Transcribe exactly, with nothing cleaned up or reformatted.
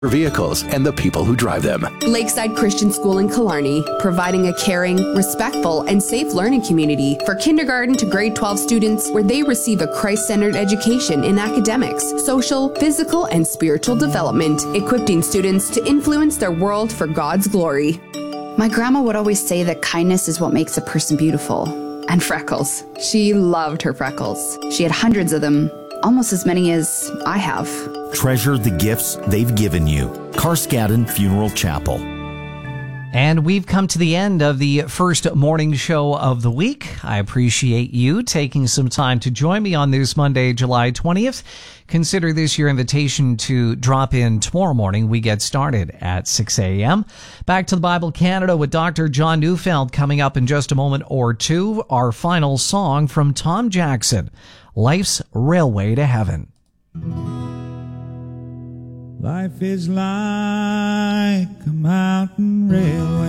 vehicles and the people who drive them. Lakeside Christian School in Killarney, providing a caring, respectful, and safe learning community for kindergarten to grade twelve students where they receive a Christ-centered education in academics, social, physical, and spiritual development, equipping students to influence their world for God's glory. My grandma would always say that kindness is what makes a person beautiful. And freckles. She loved her freckles. She had hundreds of them, almost as many as I have. Treasure the gifts they've given you. Carskadden Funeral Chapel. And we've come to the end of the first morning show of the week. I appreciate you taking some time to join me on this Monday, July twentieth. Consider this your invitation to drop in tomorrow morning. We get started at six a.m. Back to the Bible Canada with Doctor John Neufeld coming up in just a moment or two. Our final song from Tom Jackson, Life's Railway to Heaven. Life is like a mountain railway